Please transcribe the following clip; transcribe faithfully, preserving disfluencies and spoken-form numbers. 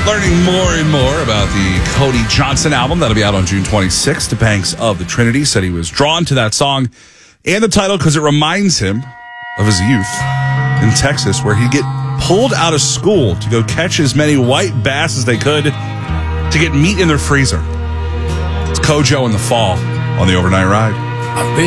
learning more and more about the Cody Johnson album that'll be out on June twenty-sixth. Banks of the Trinity said he was drawn to that song and the title because it reminds him of his youth in Texas, where he'd get pulled out of school to go catch as many white bass as they could to get meat in their freezer. It's Kojo in the Fall on the Overnight Ride. I've been